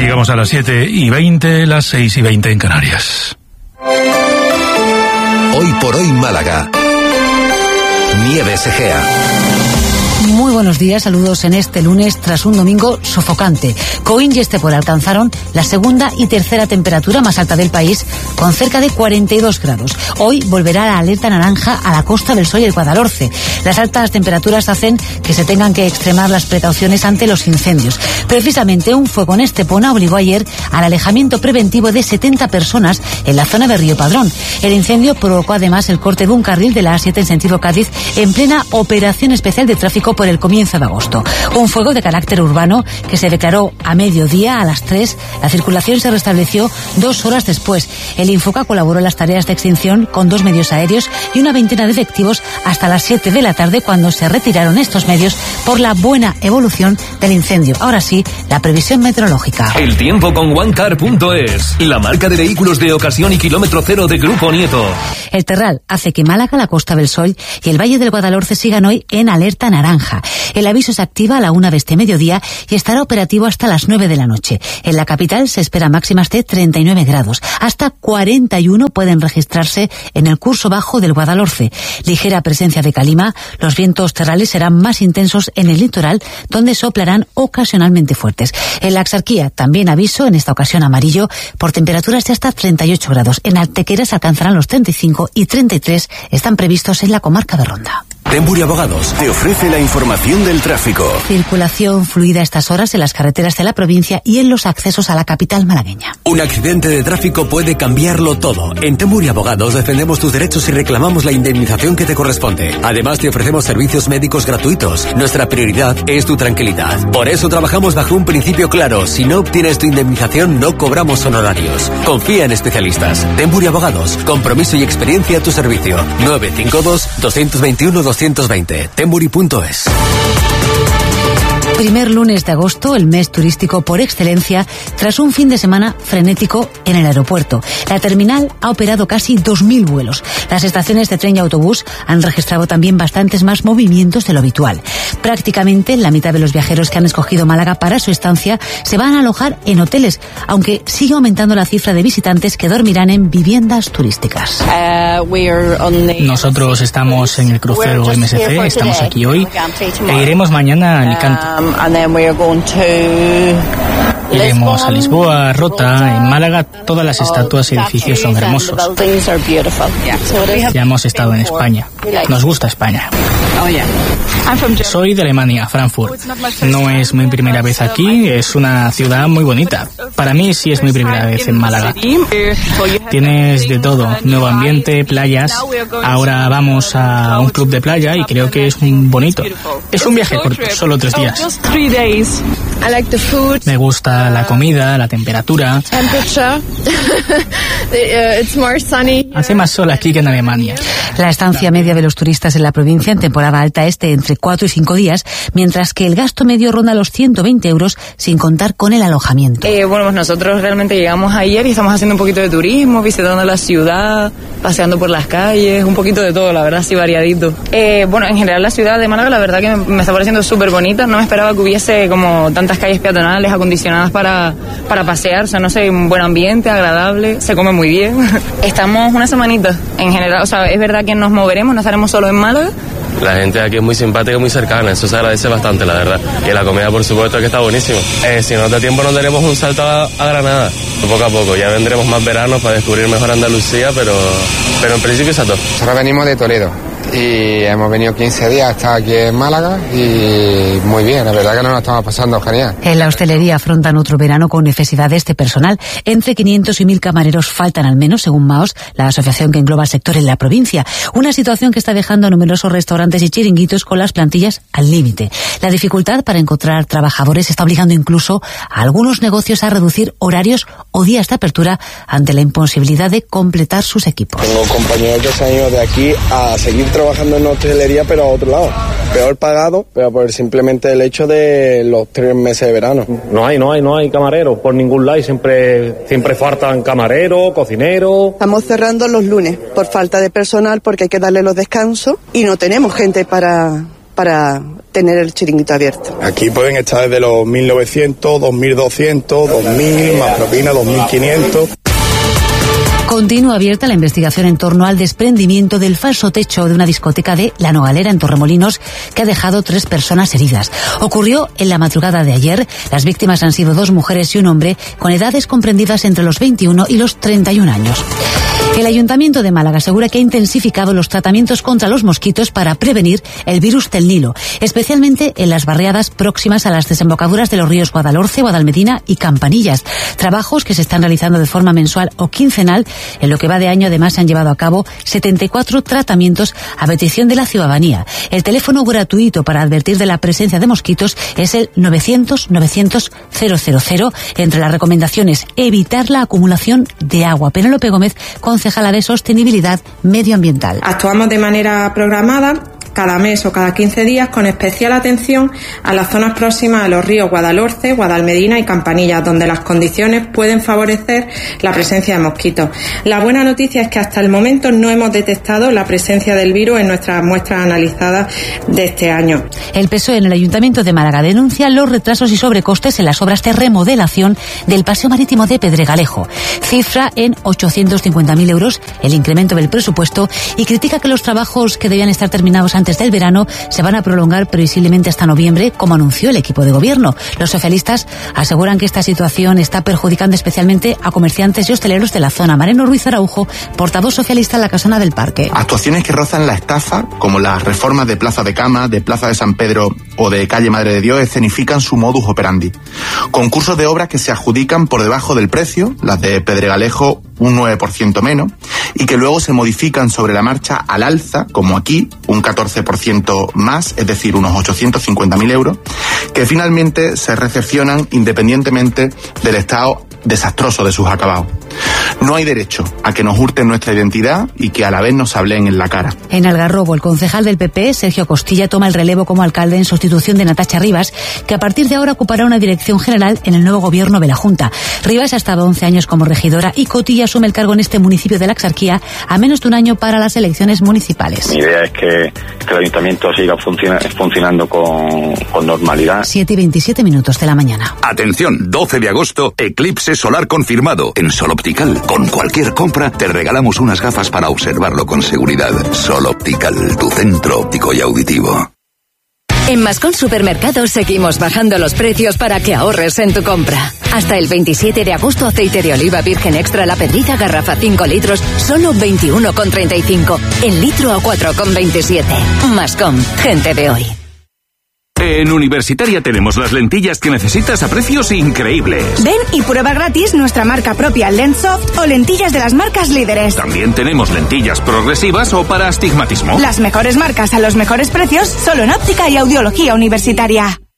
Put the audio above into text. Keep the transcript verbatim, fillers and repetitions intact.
Llegamos a las siete y veinte, las seis y veinte en Canarias. Hoy por hoy Málaga. Nieves Egea. Muy buenos días, saludos en este lunes tras un domingo sofocante. Coín y Estepona alcanzaron la segunda y tercera temperatura más alta del país, con cerca de cuarenta y dos grados. Hoy volverá la alerta naranja a la Costa del Sol y el Guadalhorce. Las altas temperaturas hacen que se tengan que extremar las precauciones ante los incendios. Precisamente un fuego en Estepona obligó ayer al alejamiento preventivo de setenta personas en la zona de Río Padrón. El incendio provocó además el corte de un carril de la A siete en sentido Cádiz en plena operación especial de tráfico por el comienzo de agosto. Un fuego de carácter urbano que se declaró a mediodía a las tres. La circulación se restableció dos horas después. El Infoca colaboró en las tareas de extinción con dos medios aéreos y una veintena de efectivos hasta las siete de la tarde, cuando se retiraron estos medios por la buena evolución del incendio. Ahora sí, la previsión meteorológica. El tiempo con OneCar punto es, la marca de vehículos de ocasión y kilómetro cero de Grupo Nieto. El Terral hace que Málaga, la Costa del Sol y el Valle del Guadalhorce sigan hoy en alerta naranja. El aviso se activa a la una de este mediodía y estará operativo hasta las nueve de la noche. En la capital se espera máximas de treinta y nueve grados. Hasta cuarenta y uno pueden registrarse en el curso bajo del Guadalhorce. Ligera presencia de calima. Los vientos terrales serán más intensos en el litoral, donde soplarán ocasionalmente fuertes. En la Axarquía también aviso, en esta ocasión amarillo, por temperaturas de hasta treinta y ocho grados. En Antequeras alcanzarán los treinta y cinco y treinta y tres están previstos en la comarca de Ronda. Tempuri Abogados te ofrece la información del tráfico. Circulación fluida a estas horas en las carreteras de la provincia y en los accesos a la capital malagueña. Un accidente de tráfico puede cambiarlo todo. En Tempuri Abogados defendemos tus derechos y reclamamos la indemnización que te corresponde. Además, te ofrecemos servicios médicos gratuitos. Nuestra prioridad es tu tranquilidad. Por eso trabajamos bajo un principio claro. Si no obtienes tu indemnización, no cobramos honorarios. Confía en especialistas. Tempuri Abogados. Compromiso y experiencia a tu servicio. nueve cinco dos, dos dos uno, dos dos veinte. Tempuri punto es. Primer lunes de agosto, el mes turístico por excelencia, tras un fin de semana frenético en el aeropuerto. La terminal ha operado casi dos mil vuelos. Las estaciones de tren y autobús han registrado también bastantes más movimientos de lo habitual. Prácticamente la mitad de los viajeros que han escogido Málaga para su estancia se van a alojar en hoteles, aunque sigue aumentando la cifra de visitantes que dormirán en viviendas turísticas. Nosotros estamos en el crucero M S C, estamos aquí hoy e iremos mañana a Alicante. Iremos a Lisboa, Rota, en Málaga. Todas las estatuas y edificios son hermosos. Ya hemos estado en España. Nos gusta España. Soy de Alemania, Frankfurt. No es mi primera vez aquí, es una ciudad muy bonita. Para mí sí es mi primera vez en Málaga. Tienes de todo, nuevo ambiente, playas. Ahora vamos a un club de playa y creo que es muy bonito. Es un viaje corto, solo tres días. Me gusta la comida, la temperatura. Hace más sol aquí que en Alemania. La estancia media de los turistas en la provincia en temporada alta es de entre cuatro y cinco días, mientras que el gasto medio ronda los ciento veinte euros sin contar con el alojamiento. Eh, bueno, pues nosotros realmente llegamos ayer y estamos haciendo un poquito de turismo, visitando la ciudad, paseando por las calles, un poquito de todo, la verdad, así variadito. Eh, bueno, en general la ciudad de Málaga, la verdad que me, me está pareciendo súper bonita. No me esperaba que hubiese como tantas calles peatonales acondicionadas para, para pasear, o sea, no sé, un buen ambiente, agradable, se come muy bien. Estamos una semanita, en general, o sea, es verdad que nos moveremos, no estaremos solo en Málaga. La gente aquí es muy simpática y muy cercana, eso se agradece bastante, la verdad. Y la comida, por supuesto, que está buenísima. Eh, si nos da tiempo, nos daremos un salto a, a Granada, poco a poco. Ya vendremos más veranos para descubrir mejor Andalucía, pero, pero en principio es a todo. Nosotros venimos de Toledo y hemos venido quince días hasta aquí en Málaga y muy bien, la verdad que nos lo estamos pasando genial. En la hostelería afrontan otro verano con necesidades de personal. Entre quinientos y mil camareros faltan al menos, según Maos, la asociación que engloba el sector en la provincia. Una situación que está dejando a numerosos restaurantes y chiringuitos con las plantillas al límite. La dificultad para encontrar trabajadores está obligando incluso a algunos negocios a reducir horarios o días de apertura ante la imposibilidad de completar sus equipos. Tengo compañeros que se han ido de aquí a seguir trabajando en hostelería, pero a otro lado. Peor pagado, pero por simplemente el hecho de los tres meses de verano. No hay, no hay, no hay camareros por ningún lado. Siempre, siempre faltan camareros, cocineros. Estamos cerrando los lunes por falta de personal porque hay que darle los descansos y no tenemos gente para... para tener el chiringuito abierto. Aquí pueden estar desde los mil novecientos, dos mil doscientos, dos mil, más propina, dos mil quinientos. Continúa abierta la investigación en torno al desprendimiento del falso techo de una discoteca de La Nogalera en Torremolinos que ha dejado tres personas heridas. Ocurrió en la madrugada de ayer. Las víctimas han sido dos mujeres y un hombre con edades comprendidas entre los veintiuno y los treinta y un años. El Ayuntamiento de Málaga asegura que ha intensificado los tratamientos contra los mosquitos para prevenir el virus del Nilo, especialmente en las barriadas próximas a las desembocaduras de los ríos Guadalhorce, Guadalmedina y Campanillas. Trabajos que se están realizando de forma mensual o quincenal. En lo que va de año, además, se han llevado a cabo setenta y cuatro tratamientos a petición de la ciudadanía. El teléfono gratuito para advertir de la presencia de mosquitos es el novecientos novecientos cero cero cero. Entre las recomendaciones, evitar la acumulación de agua. Penélope Gómez, concejala de Sostenibilidad Medioambiental. Actuamos de manera programada cada mes o cada quince días con especial atención a las zonas próximas a los ríos Guadalhorce, Guadalmedina y Campanillas, donde las condiciones pueden favorecer la presencia de mosquitos. La buena noticia es que hasta el momento no hemos detectado la presencia del virus en nuestras muestras analizadas de este año. El P S O E en el Ayuntamiento de Málaga denuncia los retrasos y sobrecostes en las obras de remodelación del Paseo Marítimo de Pedregalejo. Cifra en ochocientos cincuenta mil euros el incremento del presupuesto y critica que los trabajos que debían estar terminados antes del verano se van a prolongar previsiblemente hasta noviembre, como anunció el equipo de gobierno. Los socialistas aseguran que esta situación está perjudicando especialmente a comerciantes y hosteleros de la zona. Mariano Ruiz Araujo, portavoz socialista en la Casona del Parque. Actuaciones que rozan la estafa, como las reformas de Plaza de Cama, de Plaza de San Pedro o de Calle Madre de Dios, escenifican su modus operandi. Concursos de obras que se adjudican por debajo del precio, las de Pedregalejo un nueve por ciento menos, y que luego se modifican sobre la marcha al alza, como aquí, un catorce por ciento más, es decir, unos ochocientos cincuenta mil euros, que finalmente se recepcionan independientemente del estado desastroso de sus acabados. No hay derecho a que nos hurten nuestra identidad y que a la vez nos hablen en la cara. En Algarrobo, el concejal del P P, Sergio Costilla, toma el relevo como alcalde en sustitución de Natacha Rivas, que a partir de ahora ocupará una dirección general en el nuevo gobierno de la Junta. Rivas ha estado once años como regidora y Cotilla asume el cargo en este municipio de la Axarquía a menos de un año para las elecciones municipales. Mi idea es que, que el ayuntamiento siga funciona, funcionando con, con normalidad. siete y veintisiete minutos de la mañana. Atención, doce de agosto, eclipse solar confirmado en Sol Optical. Con cualquier compra te regalamos unas gafas para observarlo con seguridad. Sol Optical, tu centro óptico y auditivo. En Mascón Supermercados seguimos bajando los precios para que ahorres en tu compra. Hasta el veintisiete de agosto, aceite de oliva virgen extra La Pedriza, garrafa cinco litros, solo veintiuno con treinta y cinco. El litro a cuatro con veintisiete. Mascón, gente de hoy. En Universitaria tenemos las lentillas que necesitas a precios increíbles. Ven y prueba gratis nuestra marca propia Lenssoft o lentillas de las marcas líderes. También tenemos lentillas progresivas o para astigmatismo. Las mejores marcas a los mejores precios, solo en óptica y audiología universitaria.